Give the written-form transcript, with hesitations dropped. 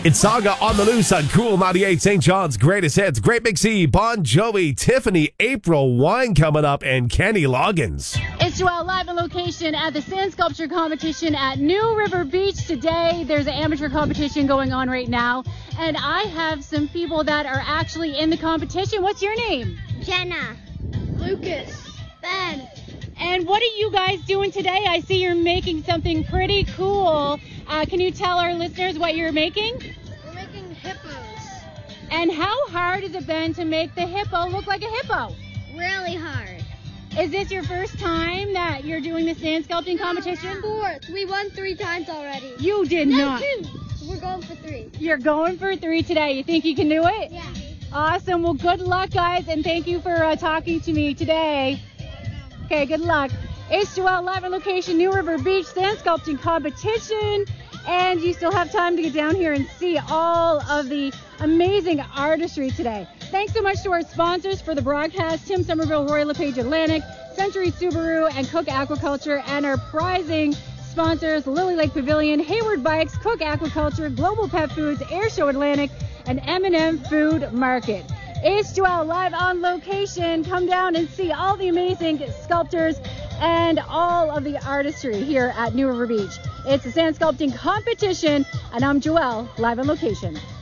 It's Saga on the Loose on Cool 98, St. John's greatest hits. Great Big C, Bon Jovi, Tiffany, April Wine coming up, and Kenny Loggins. It's Joelle live on location at the Sand Sculpture Competition at New River Beach today. There's an amateur competition going on right now, and I have some people that are actually in the competition. What's your name? Jenna. Lucas. Ben. And what are you guys doing today? I see you're making something pretty cool. Can you tell our listeners what you're making? We're making hippos. And how hard has it been to make the hippo look like a hippo? Really hard. Is this your first time that you're doing the sand sculpting competition? Fourth. We won 3 times already. You did not. 2. We're going for 3. You're going for 3 today. You think you can do it? Yeah. Awesome. Well, good luck, guys, and thank you for talking to me today. Okay, good luck. It's Joelle live on location, New River Beach Sand Sculpting Competition. And you still have time to get down here and see all of the amazing artistry today. Thanks so much to our sponsors for the broadcast, Tim Somerville, Roy LePage Atlantic, Century Subaru, and Cook Aquaculture, and our prizing sponsors, Lily Lake Pavilion, Hayward Bikes, Cook Aquaculture, Global Pet Foods, Air Show Atlantic, and M&M Food Market. It's Joelle live on location. Come down and see all the amazing sculptors and all of the artistry here at New River Beach. It's a sand sculpting competition, and I'm Joelle live on location.